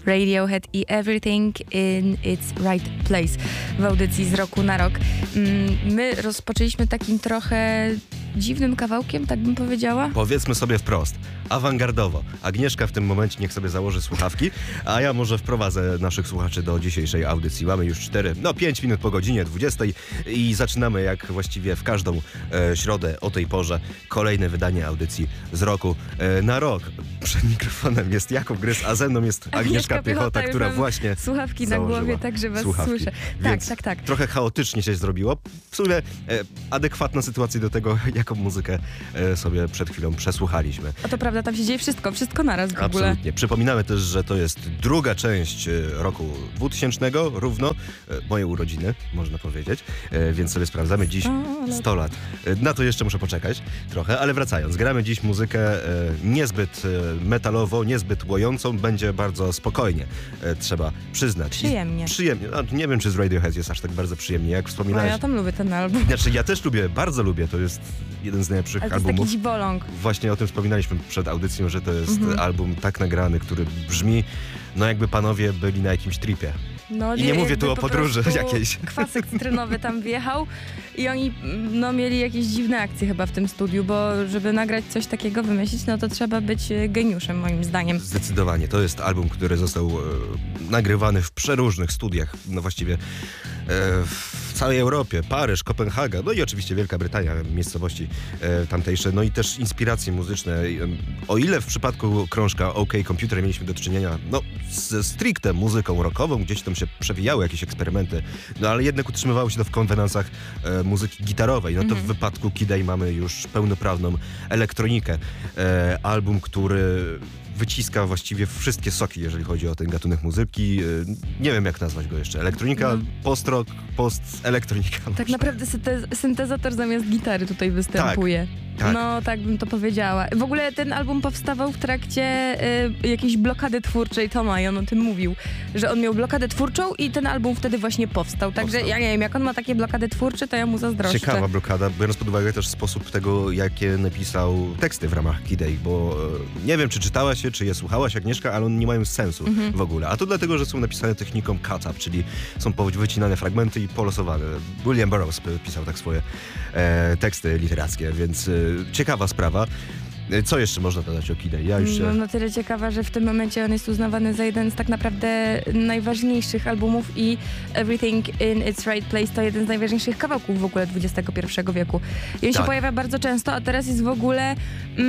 Radiohead i Everything in its Right Place w audycji z roku na rok. My rozpoczęliśmy takim trochę dziwnym kawałkiem, tak bym powiedziała. Powiedzmy sobie wprost, awangardowo. Agnieszka w tym momencie niech sobie założy słuchawki, a ja może wprowadzę naszych słuchaczy do dzisiejszej audycji. Mamy już 5 minut po godzinie 20 i zaczynamy jak właściwie w każdą środę o tej porze kolejne wydanie audycji z roku na rok. Przed mikrofonem jest Jakub Gryz, a ze mną jest Agnieszka Piechota, która właśnie słuchawki na głowie, tak, że was słyszę. Tak. Trochę chaotycznie się zrobiło. W sumie adekwatna sytuacja do tego, jaką muzykę sobie przed chwilą przesłuchaliśmy. A to prawda, tam się dzieje wszystko naraz w ogóle. Absolutnie. Przypominamy też, że to jest druga część roku 2000, równo moje urodziny, można powiedzieć, więc sobie sprawdzamy dziś 100 lat. Na to jeszcze muszę poczekać trochę, ale wracając, gramy dziś muzykę niezbyt metalowo, niezbyt łojącą, będzie bardzo spokojnie, trzeba przyznać. Przyjemnie. Nie wiem, czy z Radiohead jest aż tak bardzo przyjemnie, jak wspominałeś. Ja tam lubię ten album. Znaczy, ja też bardzo lubię, to jest jeden z najlepszych albumów. albumów. To jest taki dziwoląg. Właśnie o tym wspominaliśmy przed audycją, że to jest album tak nagrany, który brzmi, no jakby panowie byli na jakimś tripie. I nie mówię tu o podróży jakiejś. Kwasek cytrynowy tam wjechał i oni mieli jakieś dziwne akcje chyba w tym studiu, bo żeby nagrać coś takiego, wymyślić, to trzeba być geniuszem moim zdaniem. Zdecydowanie. To jest album, który został nagrywany w przeróżnych studiach, właściwie w całej Europie, Paryż, Kopenhaga, i oczywiście Wielka Brytania, miejscowości tamtejsze, i też inspiracje muzyczne. O ile w przypadku krążka OK Computer mieliśmy do czynienia ze stricte muzyką rockową, gdzieś tam się przewijały jakieś eksperymenty, ale jednak utrzymywało się to w konwenansach muzyki gitarowej. To w wypadku Kid A mamy już pełnoprawną elektronikę. Album, który wyciska właściwie wszystkie soki, jeżeli chodzi o ten gatunek muzyki. Nie wiem, jak nazwać go jeszcze. Elektronika, post-rock, post-elektronika. Tak naprawdę syntezator zamiast gitary tutaj występuje. Tak. Tak bym to powiedziała. W ogóle ten album powstawał w trakcie jakiejś blokady twórczej Toma i on o tym mówił, że on miał blokadę twórczą i ten album wtedy właśnie powstał. Także ja nie wiem, jak on ma takie blokady twórcze, to ja mu zazdroszczę. Ciekawa blokada, biorąc pod uwagę też sposób tego, jakie napisał teksty w ramach Kid A, bo nie wiem, czy czytałaś je, czy je słuchałaś, Agnieszka, ale one nie mają sensu w ogóle. A to dlatego, że są napisane techniką cut-up, czyli są wycinane fragmenty i polosowane. William Burroughs pisał tak swoje teksty literackie, więc ciekawa sprawa. Co jeszcze można dodać o Kid A? Ja już na tyle ciekawa, że w tym momencie on jest uznawany za jeden z tak naprawdę najważniejszych albumów i Everything in its Right Place to jeden z najważniejszych kawałków w ogóle XXI wieku. I on się pojawia bardzo często, a teraz jest w ogóle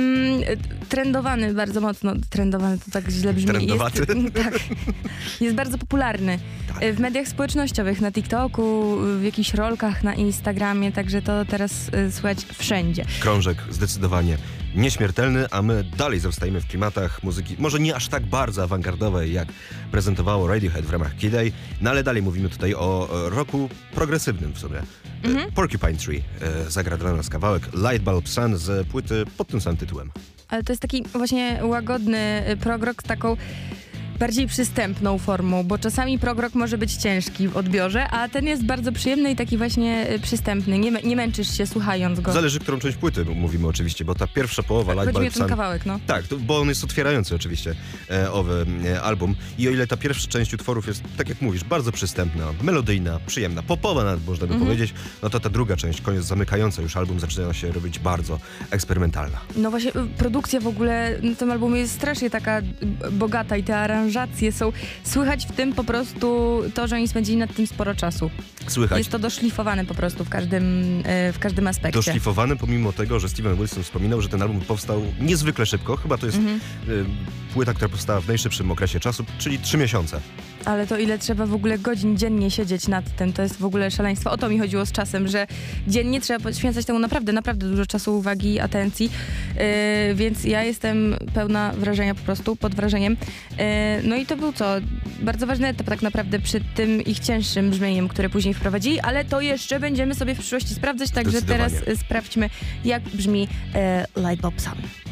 trendowany bardzo mocno. Trendowany to tak źle brzmi. Trendowaty. Jest bardzo popularny w mediach społecznościowych, na TikToku, w jakichś rolkach na Instagramie, także to teraz słychać wszędzie. Krążek zdecydowanie nieśmiertelny, a my dalej zostajemy w klimatach muzyki, może nie aż tak bardzo awangardowej, jak prezentowało Radiohead w ramach Kid A, ale dalej mówimy tutaj o roku progresywnym w sumie. Porcupine Tree zagra dla nas kawałek Lightbulb Sun z płyty pod tym samym tytułem. Ale to jest taki właśnie łagodny prog-rock z taką bardziej przystępną formą, bo czasami prog-rock może być ciężki w odbiorze, a ten jest bardzo przyjemny i taki właśnie przystępny. Nie męczysz się słuchając go. Zależy, którą część płyty mówimy oczywiście, bo ta pierwsza połowa Lightbulb Sun... kawałek, Tak, bo on jest otwierający oczywiście owy album i o ile ta pierwsza część utworów jest, tak jak mówisz, bardzo przystępna, melodyjna, przyjemna, popowa nawet można by powiedzieć, to ta druga część, koniec zamykająca już album, zaczyna się robić bardzo eksperymentalna. Właśnie produkcja w ogóle na tym albumie jest strasznie taka bogata i te aranżacje są, słychać w tym po prostu to, że oni spędzili nad tym sporo czasu. Słychać. Jest to doszlifowane po prostu w każdym aspekcie. Doszlifowane pomimo tego, że Steven Wilson wspominał, że ten album powstał niezwykle szybko. Chyba to jest płyta, która powstała w najszybszym okresie czasu, czyli 3 miesiące. Ale to ile trzeba w ogóle godzin dziennie siedzieć nad tym, to jest w ogóle szaleństwo. O to mi chodziło z czasem, że dziennie trzeba poświęcać temu naprawdę dużo czasu, uwagi i atencji, więc ja jestem pełna wrażenia po prostu, pod wrażeniem. I to był bardzo ważny etap tak naprawdę przy tym ich cięższym brzmieniem, które później wprowadzili, ale to jeszcze będziemy sobie w przyszłości sprawdzać, także teraz sprawdźmy, jak brzmi Lightbulb Sun.